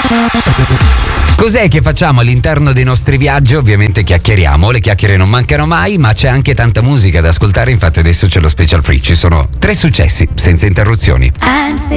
Cos'è che facciamo all'interno dei nostri viaggi? Ovviamente chiacchieriamo, le chiacchiere non mancano mai, ma c'è anche tanta musica da ascoltare, infatti adesso c'è lo Special Free, ci sono 3 successi senza interruzioni. I'm